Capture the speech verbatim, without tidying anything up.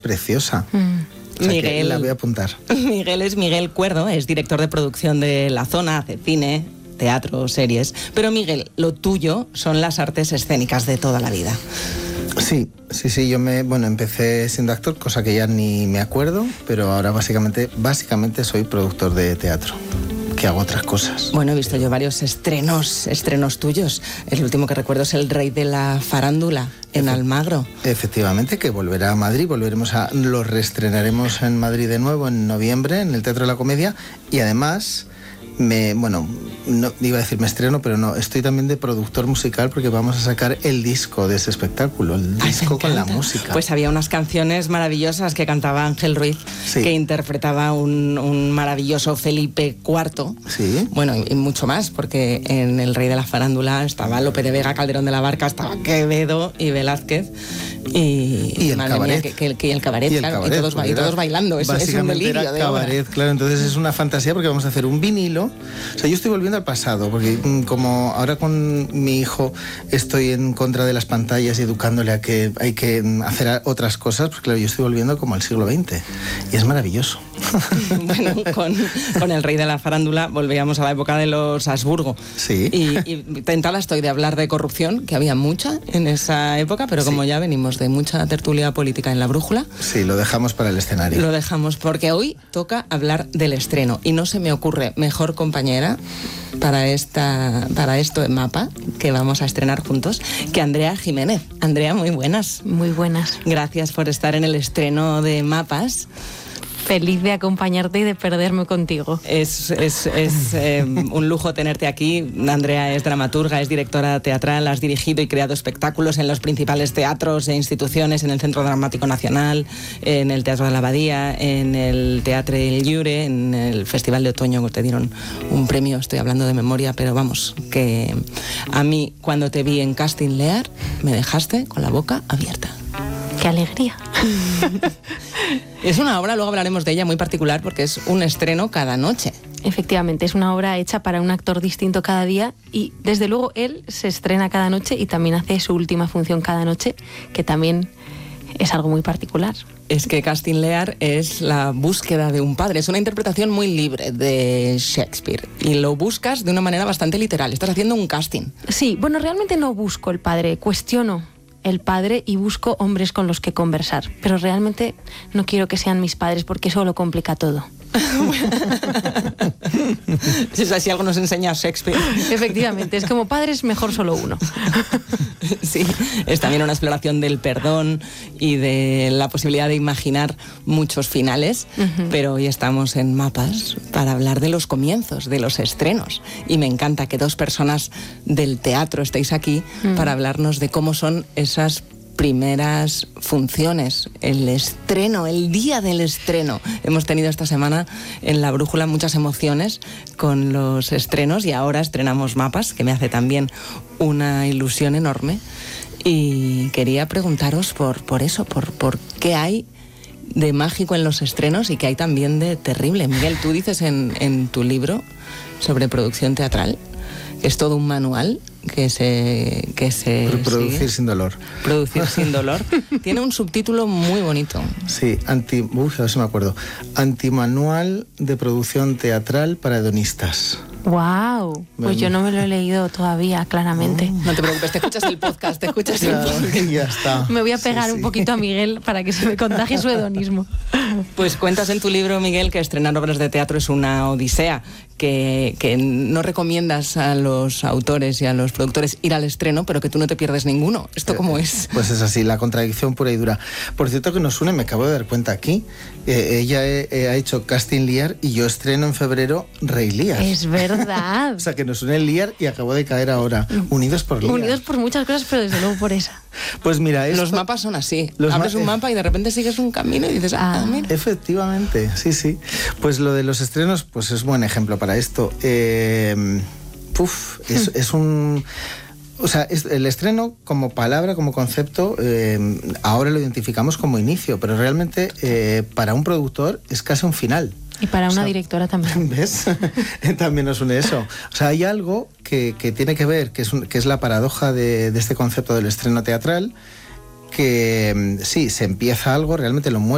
preciosa. Mm. O sea, Miguel, la voy a apuntar. Miguel es Miguel Cuerdo, es director de producción de La Zona, hace cine, teatro, series. Pero Miguel, lo tuyo son las artes escénicas de toda la vida. Sí, sí, sí, yo me, bueno, empecé siendo actor, cosa que ya ni me acuerdo, pero ahora básicamente, básicamente soy productor de teatro, que hago otras cosas. Bueno, he visto yo varios estrenos, estrenos tuyos. El último que recuerdo es El Rey de la Farándula, en Efe- Almagro. Efectivamente, que volverá a Madrid, volveremos a, lo reestrenaremos en Madrid de nuevo en noviembre, en el Teatro de la Comedia, y además... Me, bueno, no, iba a decir me estreno, pero no, estoy también de productor musical porque vamos a sacar el disco de ese espectáculo, el Ay, disco con la música. Pues había unas canciones maravillosas que cantaba Ángel Ruiz, sí. que interpretaba un, un maravilloso Felipe cuarto. Sí. Bueno, y, y mucho más, porque en El Rey de la Farándula estaba Lope de Vega, Calderón de la Barca, estaba Quevedo y Velázquez. Y, y el cabaret. Mía, que, que, que el cabaret, y, el claro, cabaret, y, todos, y todos bailando. Eso es un delirio era de cabaret, obra. Claro, entonces es una fantasía porque vamos a hacer un vinilo. O sea, yo estoy volviendo al pasado, porque como ahora con mi hijo estoy en contra de las pantallas y educándole a que hay que hacer otras cosas, pues claro, yo estoy volviendo como al siglo veinte. Y es maravilloso. Bueno, con, con El Rey de la Farándula volvíamos a la época de los Habsburgo. Sí. Y, y tentada estoy de hablar de corrupción, que había mucha en esa época, pero como sí. ya venimos de mucha tertulia política en La Brújula... Sí, lo dejamos para el escenario. Lo dejamos, porque hoy toca hablar del estreno. Y no se me ocurre mejor compañera para, esta, para esto de Mapa, que vamos a estrenar juntos, que Andrea Jiménez. Andrea, muy buenas. Muy buenas. Gracias por estar en el estreno de Mapas. Feliz de acompañarte y de perderme contigo. Es, es, es eh, un lujo tenerte aquí. Andrea es dramaturga, es directora teatral, has dirigido y creado espectáculos en los principales teatros e instituciones, en el Centro Dramático Nacional, en el Teatro de la Abadía, en el Teatre El Lliure, en el Festival de Otoño, que te dieron un premio, estoy hablando de memoria, pero vamos, que a mí cuando te vi en Casting Lear me dejaste con la boca abierta. ¡Qué alegría! Es una obra, luego hablaremos de ella, muy particular porque es un estreno cada noche. Efectivamente, es una obra hecha para un actor distinto cada día y desde luego él se estrena cada noche y también hace su última función cada noche, que también es algo muy particular. Es que Casting Lear es la búsqueda de un padre, es una interpretación muy libre de Shakespeare y lo buscas de una manera bastante literal, estás haciendo un casting. Sí, bueno, realmente no busco el padre, cuestiono el padre y busco hombres con los que conversar, pero realmente no quiero que sean mis padres porque eso lo complica todo. Si así algo nos enseña Shakespeare. Efectivamente, es como padres mejor solo uno. Sí, es también una exploración del perdón y de la posibilidad de imaginar muchos finales, uh-huh. pero hoy estamos en Mapas para hablar de los comienzos, de los estrenos, y me encanta que dos personas del teatro estéis aquí uh-huh. para hablarnos de cómo son esas primeras funciones, el estreno, el día del estreno. Hemos tenido esta semana en La Brújula muchas emociones con los estrenos y ahora estrenamos Mapas, que me hace también una ilusión enorme. Y quería preguntaros por, por eso, por, por qué hay de mágico en los estrenos y qué hay también de terrible. Miguel, tú dices en, en tu libro sobre producción teatral que es todo un manual que se... Que se Producir sigue. sin dolor. Producir sin dolor. Tiene un subtítulo muy bonito. Sí, anti, uf, a ver si me acuerdo. Antimanual de producción teatral para hedonistas. ¡Wow! Pues yo no me lo he leído todavía, claramente. No, no te preocupes, te escuchas el podcast, te escuchas claro, el podcast. Ya está. Me voy a pegar sí, un sí. poquito a Miguel para que se me contagie su hedonismo. Pues cuentas en tu libro, Miguel, que estrenar obras de teatro es una odisea, que, que no recomiendas a los autores y a los productores ir al estreno, pero que tú no te pierdes ninguno. ¿Esto cómo es? Pues es así, la contradicción pura y dura. Por cierto, que nos une, me acabo de dar cuenta aquí, eh, ella eh, ha hecho Casting Lear y yo estreno en febrero Rey Lear. Es verdad. O sea, que nos une el Lear y acabo de caer ahora. Unidos por Lear. Unidos por muchas cosas, pero desde luego por esa. Pues mira, esto, los mapas son así. Los Abres ma- un mapa y de repente sigues un camino y dices, ah, mira. Efectivamente, sí, sí. Pues lo de los estrenos, pues es buen ejemplo para esto. Eh, uf, es, hmm. es un... O sea, es, el estreno como palabra, como concepto, eh, ahora lo identificamos como inicio, pero realmente eh, para un productor es casi un final. Y para una o sea, directora también. ¿Ves? También nos une eso. O sea, hay algo que, que tiene que ver, que es, un, que es la paradoja de, de este concepto del estreno teatral, que sí, se empieza algo, realmente lo muestra.